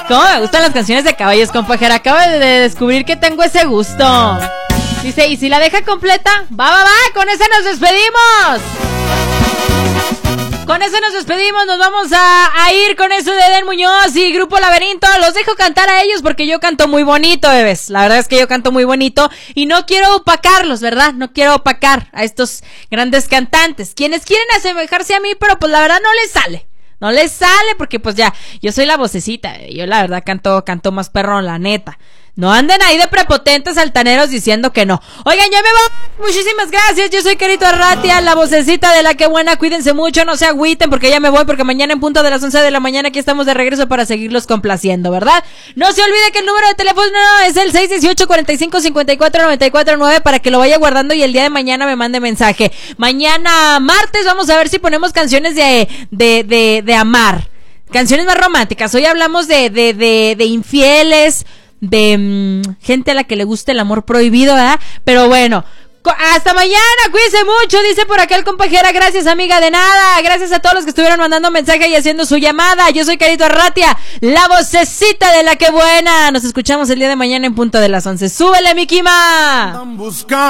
¿Cómo me gustan las canciones de caballos, compajera? Acabo de descubrir que tengo ese gusto. Dice, ¿y si la deja completa? Va, con esa nos despedimos. Con eso nos despedimos, nos vamos a ir con eso de Edén Muñoz y Grupo Laberinto. Los dejo cantar a ellos porque yo canto muy bonito, bebés. La verdad es que yo canto muy bonito y no quiero opacarlos, ¿verdad? No quiero opacar a estos grandes cantantes, quienes quieren asemejarse a mí, pero pues la verdad no les sale. No les sale porque pues ya, yo soy la vocecita. Yo la verdad canto más perrón, la neta. No anden ahí de prepotentes altaneros diciendo que no. Oigan, ya me voy. Muchísimas gracias. Yo soy Carito Arratia, la vocecita de La Que Buena. Cuídense mucho, no se agüiten porque ya me voy, porque mañana en punto de las 11 de la mañana aquí estamos de regreso para seguirlos complaciendo, ¿verdad? No se olvide que el número de teléfono es el 618-45-54-94-9 para que lo vaya guardando y el día de mañana me mande mensaje. Mañana martes vamos a ver si ponemos canciones de amar. Canciones más románticas. Hoy hablamos de infieles, de gente a la que le gusta el amor prohibido, ¿verdad? Pero bueno, hasta mañana, cuídense mucho, dice por acá el compajera. Gracias, amiga, de nada. Gracias a todos los que estuvieron mandando mensaje y haciendo su llamada. Yo soy Carito Arratia, la vocecita de La Que Buena. Nos escuchamos el día de mañana en punto de las 11. ¡Súbele, mi Kima!